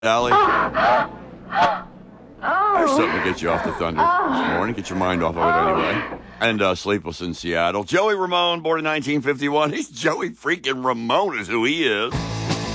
Allie, there's something to get you off the thunder this morning. Get your mind off of it anyway. And Sleepless in Seattle. Joey Ramone, born in 1951. He's Joey freaking Ramone is who he is.